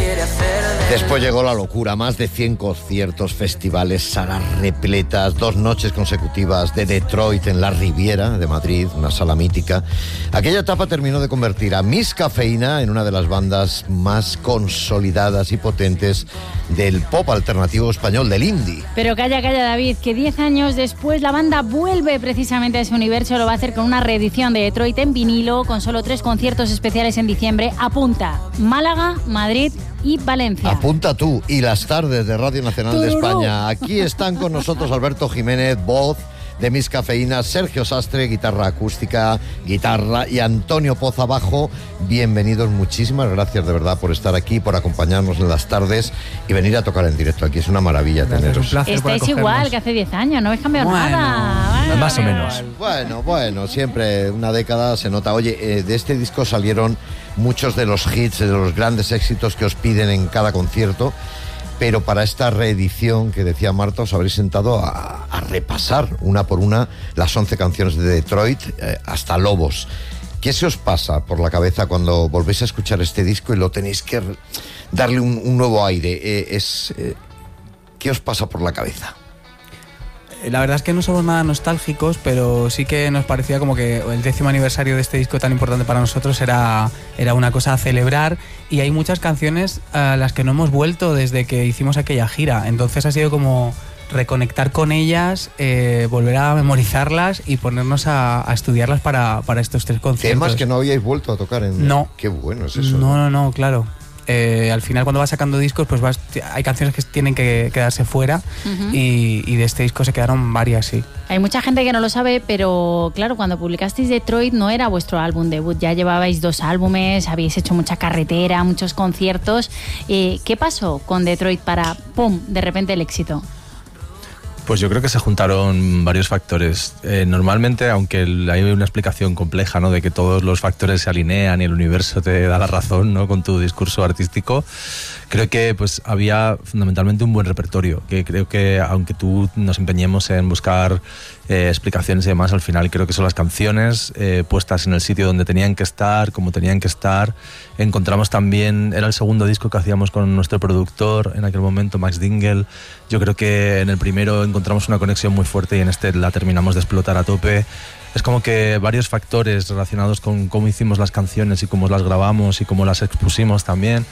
Después llegó la locura, más de 100 conciertos, festivales, salas repletas, 2 noches consecutivas de Detroit en la Riviera de Madrid, una sala mítica. Aquella etapa terminó de convertir a Miss Cafeína en una de las bandas más consolidadas y potentes del pop alternativo español, del indie. Pero calla, David, que 10 años después la banda vuelve precisamente a ese universo. Lo va a hacer con una reedición de Detroit en vinilo, con solo 3 conciertos especiales en diciembre. Apunta: Málaga, Madrid y Valencia. Apunta tú y las tardes de Radio Nacional de España. Aquí están con nosotros Alberto Jiménez, voz de Miss Cafeína, Sergio Sastre, guitarra acústica, guitarra, y Antonio Poza, bajo. Bienvenidos, muchísimas gracias de verdad por estar aquí, por acompañarnos en las tardes y venir a tocar en directo aquí. Es una maravilla teneros. Estáis igual que hace 10 años, no habéis cambiado nada. Más o menos. Bueno, siempre una década se nota. Oye, de este disco salieron muchos de los hits, de los grandes éxitos que os piden en cada concierto, pero para esta reedición que decía Marta os habréis sentado a repasar una por una las 11 canciones de Detroit, hasta Lobos. ¿Qué se os pasa por la cabeza cuando volvéis a escuchar este disco y lo tenéis que darle un nuevo aire? ¿Qué os pasa por la cabeza? La verdad es que no somos nada nostálgicos, pero sí que nos parecía como que el 10º aniversario de este disco tan importante para nosotros era una cosa a celebrar, y hay muchas canciones a las que no hemos vuelto desde que hicimos aquella gira. Entonces ha sido como reconectar con ellas, volver a memorizarlas y ponernos a estudiarlas para estos 3 conciertos. Temas que no habíais vuelto a tocar en... No. Qué bueno es eso. No, claro. Al final, cuando vas sacando discos, pues hay canciones que tienen que quedarse fuera, y de este disco se quedaron varias, sí. Hay mucha gente que no lo sabe, pero claro, cuando publicasteis Detroit no era vuestro álbum debut, ya llevabais 2 álbumes, habéis hecho mucha carretera, muchos conciertos. ¿Qué pasó con Detroit para, pum, de repente el éxito? Pues yo creo que se juntaron varios factores. Normalmente, aunque hay una explicación compleja, ¿no?, de que todos los factores se alinean y el universo te da la razón, ¿no?, con tu discurso artístico, creo que pues había fundamentalmente un buen repertorio, que creo que aunque tú nos empeñemos en buscar explicaciones y demás, al final creo que son las canciones puestas en el sitio donde tenían que estar, como tenían que estar. Encontramos también, era el segundo disco que hacíamos con nuestro productor en aquel momento, Max Dingle. Yo creo que en el primero encontramos una conexión muy fuerte y en este la terminamos de explotar a tope. Es como que varios factores relacionados con cómo hicimos las canciones y cómo las grabamos y cómo las expusimos también